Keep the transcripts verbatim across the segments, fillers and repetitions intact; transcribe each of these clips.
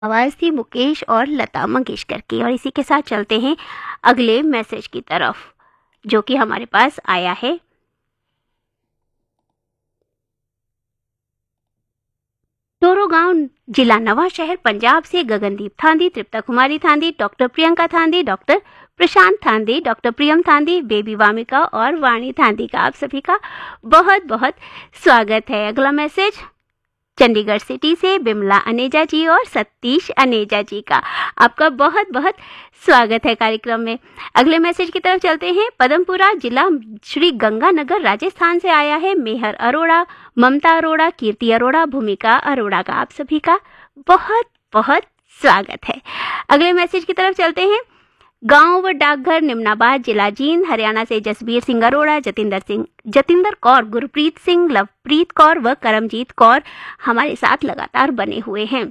आवाज़ थी मुकेश और लता मंगेशकर की। और इसी के साथ चलते हैं अगले मैसेज की तरफ जो कि हमारे पास आया है। टोरो गांव, जिला नवा शहर, पंजाब से गगनदीप थांदी, तृप्ता कुमारी थांदी, डॉक्टर प्रियंका थांदी, डॉक्टर प्रशांत थांदी, डॉक्टर प्रियम थांदी, बेबी वामिका और वाणी थांदी का आप सभी का बहुत बहुत स्वागत है। अगला मैसेज चंडीगढ़ सिटी से बिमला अनेजा जी और सतीश अनेजा जी का आपका बहुत बहुत स्वागत है कार्यक्रम में। अगले मैसेज की तरफ चलते हैं। पदमपुरा, जिला श्री गंगानगर, राजस्थान से आया है मेहर अरोड़ा, ममता अरोड़ा, कीर्ति अरोड़ा, भूमिका अरोड़ा का आप सभी का बहुत बहुत स्वागत है। अगले मैसेज की तरफ चलते हैं। गांव व डाकघर, निमनाबाद, जिला जींद, हरियाणा से जसबीर सिंह अरोड़ा, जतिंदर सिंह जतिंदर कौर, गुरप्रीत सिंह, लवप्रीत कौर व करमजीत कौर हमारे साथ लगातार बने हुए हैं।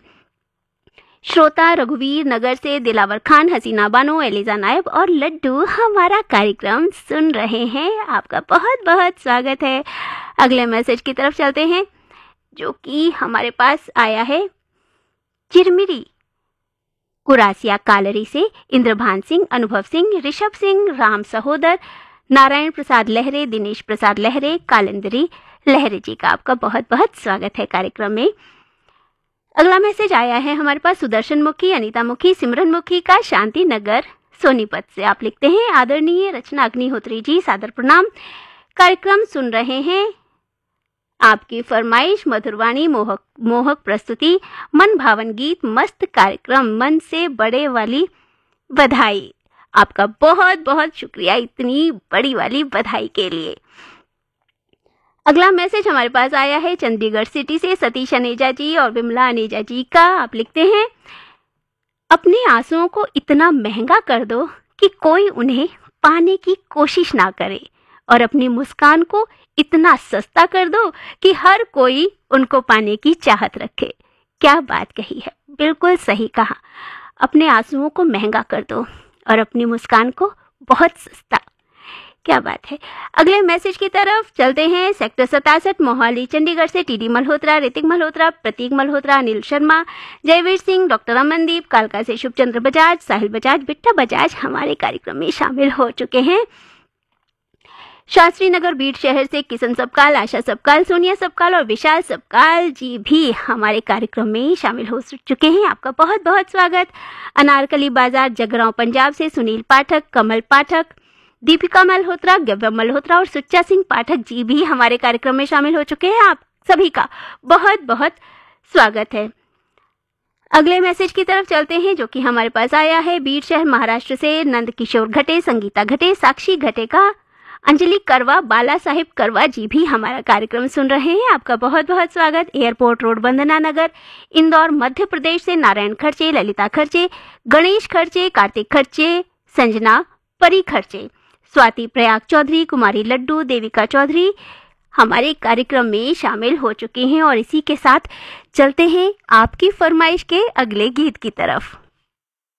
श्रोता रघुवीर नगर से दिलावर खान, हसीना बानो, एलिजा नायब और लड्डू हमारा कार्यक्रम सुन रहे हैं। आपका बहुत बहुत स्वागत है। अगले मैसेज की तरफ चलते हैं जो कि हमारे पास आया है चिरमिरी कुरासिया कालरी से इंद्रभान सिंह, अनुभव सिंह, ऋषभ सिंह, राम सहोदर, नारायण प्रसाद लहरे, दिनेश प्रसाद लहरे, कालिंदरी लहरे जी का आपका बहुत बहुत स्वागत है कार्यक्रम में। अगला मैसेज आया है हमारे पास सुदर्शन मुखी, अनीता मुखी, सिमरन मुखी का शांति नगर सोनीपत से। आप लिखते हैं आदरणीय रचना अग्निहोत्री जी, सादर प्रणाम। कार्यक्रम सुन रहे हैं, आपकी फरमाइश मधुरवाणी, मोहक मोहक प्रस्तुति, मन भावन गीत, मस्त कार्यक्रम, मन से बड़े वाली बधाई। आपका बहुत बहुत शुक्रिया इतनी बड़ी वाली बधाई के लिए। अगला मैसेज हमारे पास आया है चंडीगढ़ सिटी से सतीश अनेजा जी और विमला अनेजा जी का। आप लिखते हैं अपने आंसुओं को इतना महंगा कर दो कि कोई उन्हें पाने की कोशिश ना करे, और अपनी मुस्कान को इतना सस्ता कर दो कि हर कोई उनको पाने की चाहत रखे। क्या बात कही है, बिल्कुल सही कहा। अपने आंसुओं को महंगा कर दो और अपनी मुस्कान को बहुत सस्ता। क्या बात है। अगले मैसेज की तरफ चलते हैं। सेक्टर सतासठ, मोहाली, चंडीगढ़ से टीडी मल्होत्रा, ऋतिक मल्होत्रा, प्रतीक मल्होत्रा, अनिल शर्मा, जयवीर सिंह, डॉक्टर अमनदीप, कालका से शुभचंद्र बजाज, साहिल बजाज, बिट्टा बजाज हमारे कार्यक्रम में शामिल हो चुके हैं। शास्त्री नगर बीट शहर से किशन सबकाल, आशा सबकाल, सोनिया सबकाल और विशाल सबकाल जी भी हमारे कार्यक्रम में शामिल हो चुके हैं। आपका बहुत बहुत स्वागत। अनारकली बाजार, जगरांव, पंजाब से सुनील पाठक, कमल पाठक, दीपिका मल्होत्रा, गव्य मल्होत्रा और सुच्चा सिंह पाठक जी भी हमारे कार्यक्रम में शामिल हो चुके हैं। आप सभी का बहुत बहुत स्वागत है। अगले मैसेज की तरफ चलते हैं जो कि हमारे पास आया है बीट शहर महाराष्ट्र से नंद किशोर घटे, संगीता घटे, साक्षी घटे का, अंजलि करवा, बाला साहिब करवा जी भी हमारा कार्यक्रम सुन रहे हैं। आपका बहुत बहुत स्वागत। एयरपोर्ट रोड, वंदना नगर, इंदौर, मध्य प्रदेश से नारायण खर्चे, ललिता खर्चे, गणेश खर्चे, कार्तिक खर्चे, संजना परी खर्चे, स्वाति प्रयाग चौधरी, कुमारी लड्डू, देविका चौधरी हमारे कार्यक्रम में शामिल हो चुके हैं। और इसी के साथ चलते हैं आपकी फरमाइश के अगले गीत की तरफ।